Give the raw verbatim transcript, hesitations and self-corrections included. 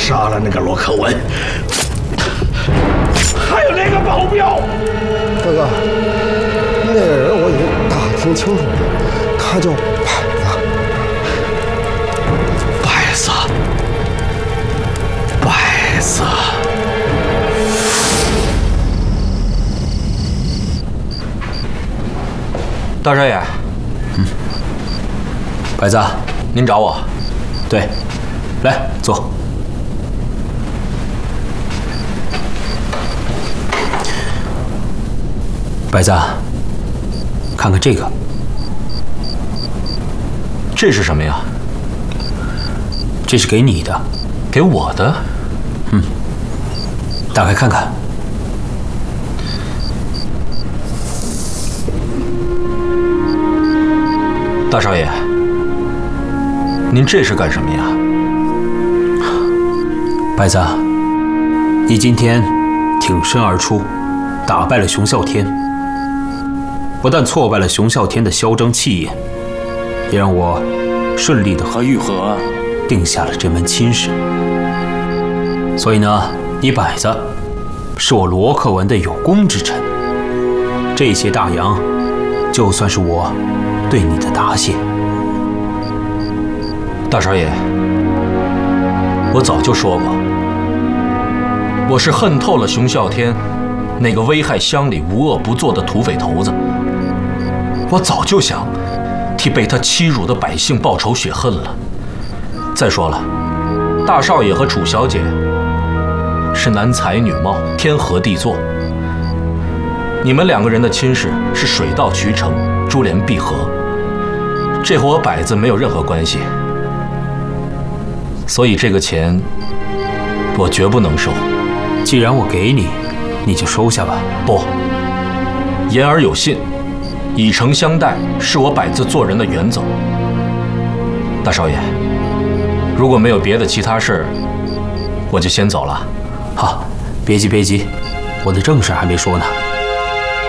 杀了那个罗克文，还有那个保镖。 大哥，那个人我已经打听清楚了，他叫摆子。 摆子，摆子。 大少爷， 嗯，摆子， 您找我？ 对，来坐。摆子，看看这个， 这是什么呀？ 这是给你的， 给我的？ 嗯，打开看看。 大少爷，您这是干什么呀？ 摆子，你今天挺身而出，打败了熊啸天，不但挫败了熊啸天的嚣张气焰，也让我顺利的和玉和定下了这门亲事。所以呢，你摆子是我罗克文的有功之臣，这些大洋就算是我对你的答谢。 大少爷，我早就说过，我是恨透了熊啸天那个危害乡里无恶不作的土匪头子。我早就想替被他欺辱的百姓报仇雪恨了。再说了，大少爷和楚小姐是男才女貌，天合地作。你们两个人的亲事是水到渠成，珠联璧合，这和我摆子没有任何关系。所以这个钱我绝不能收。 既然我给你，你就收下吧。 不，言而有信，以诚相待，是我摆子做人的原则。大少爷，如果没有别的其他事，我就先走了。 好，别急别急，我的正事还没说呢。